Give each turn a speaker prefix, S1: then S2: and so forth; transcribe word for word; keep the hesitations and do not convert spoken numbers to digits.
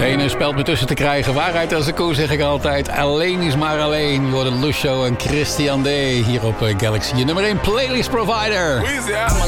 S1: Geen speld meer tussen te krijgen. Waarheid als een koe, zeg ik altijd. Alleen is maar alleen. Je hoort Lucio en Christian D. hier op Galaxy. Je nummer één playlist provider.
S2: I'm a